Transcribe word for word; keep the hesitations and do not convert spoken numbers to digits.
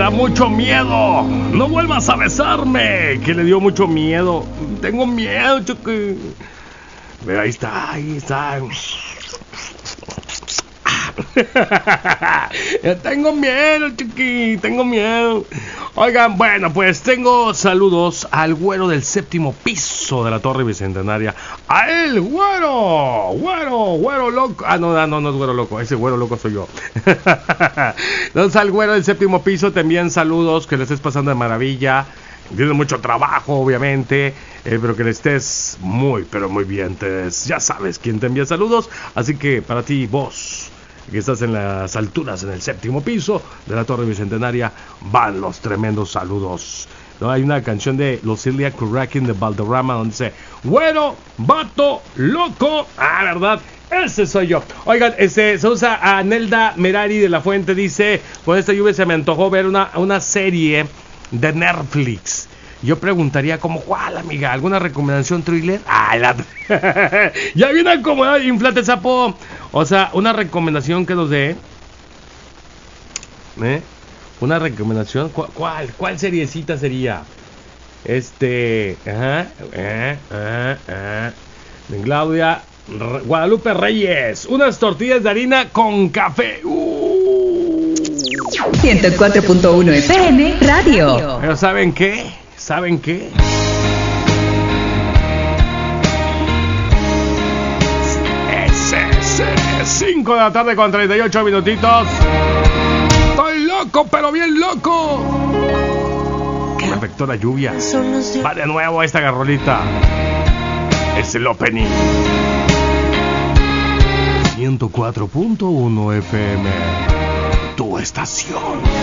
da mucho miedo. No vuelvas a besarme, que le dio mucho miedo. Tengo miedo, Chucky. Ve, ahí está, ahí está. Tengo miedo, Chucky, tengo miedo. Oigan, bueno, pues tengo saludos al güero del séptimo piso de la Torre Bicentenaria. A él, güero, güero, güero loco. Ah, no, no, no es güero loco, ese güero loco soy yo. Entonces al güero del séptimo piso te envían saludos, que le estés pasando de maravilla. Tienes mucho trabajo, obviamente, eh, pero que le estés muy, pero muy bien. Te, ya sabes quién te envía saludos, así que para ti, vos, que estás en las alturas, en el séptimo piso de la Torre Bicentenaria, van los tremendos saludos. ¿No? Hay una canción de los Ilya Kurrakin de Valderrama donde dice, güero, vato, loco. Ah, ¿verdad? Ese soy yo. Oigan, este, se usa a Nelda Merari de la Fuente, dice, con esta lluvia se me antojó ver una, una serie de Netflix. Yo preguntaría como, ¿cuál, amiga? ¿Alguna recomendación thriller? Ah, la... ya viene acomodado, inflate sapo. O sea, una recomendación que nos dé. ¿Eh? Una recomendación. ¿Cu- ¿Cuál? ¿Cuál seriecita sería? Este. Ajá. Eh, eh, eh. De Claudia R- Guadalupe Reyes. Unas tortillas de harina con café. Uh. ciento cuatro punto uno F M Radio. Pero ¿saben qué? ¿Saben qué? Ese, cinco de la tarde con treinta y ocho minutitos. Estoy loco, pero bien loco. Me afectó la lluvia. Va de nuevo esta garrolita. Es el opening. ciento cuatro punto uno F M. Tu estación.